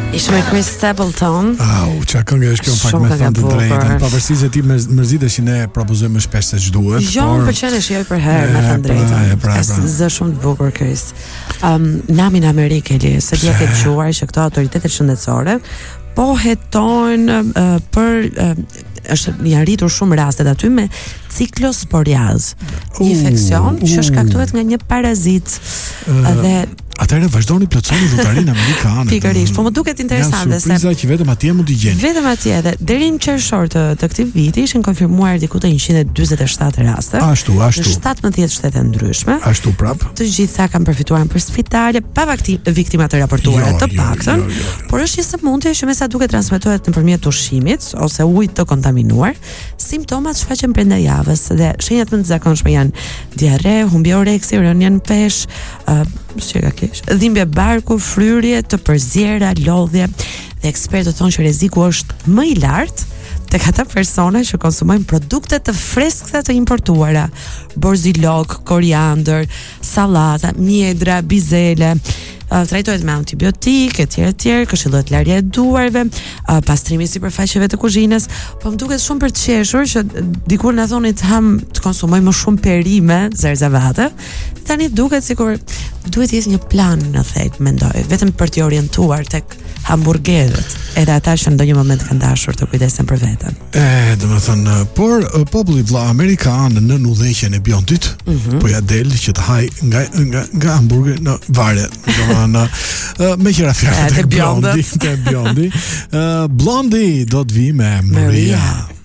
Ishte me Chris Stapleton. Çfarë këngë është kjo, pak me thënë të drejtën. Pavarësisht se ti mërzitesh ne propozojmë më shpesh se ç'duhet. Jo, më pëlqen e shijoj për herë me thënë drejtën. Është shumë të bukur Chris. Namin Amerikë, se dia ke dëgjuar që këto autoritetet shëndetësore po hetojnë për është janë rritur shumë rastet aty me ciklosporiaz, një infeksion që shkaktohet nga një parazit dhe atëherë vazhdoni plotësoni llogarinë amerikane. Pikërisht, po më duket interesante se surpriza që vetëm atje mund t'i gjeni. Vetëm atje dhe deri në qershor të këtij viti ishin konfirmuar diku te 147 raste. Ashtu. Në 17 shtete ndryshme. Ashtu prap. Të gjitha kanë përfituar për spitale, pa viktima të raportuara të paktën, por është një sëmundje që me sa duket transmetohet nëpërmjet ushqimit ose ujit të kontaminuar. Simptomat shfaqen brenda javës dhe shenjat më të zakonshme janë diarre, humbje oreksi, rënje në peshë, dhimbje barku, fryrje të përzjera, lodhje, dhe ekspertët thonë që rreziku është më i lartë tek ata persona që konsumojnë produkte të freskëta të importuara, borzilok, koriandër, sallata, mjedra, bizele. Trajtohet me antibiotik, etj, këshillohet larja e duarve, pastrimi i sipërfaqeve të kuzhinës, po më duket shumë për të qeshur që dikur na thoni të konsumoj më shumë perime, zerzavate. Tani duket sikur duhet të jetë një plan në thelb, mendoj, vetëm për të orientuar tek hamburgerët, edhe ata që në ndonjë moment kanë dashur të kujdesen për veten. Domethënë, por populli vëlla amerikan në udhëheqjen e Bjondit, po ja del që të haj nga hamburger në vare, domethënë me qira fjalë të Bjondi. Blondi do të vi me Maria.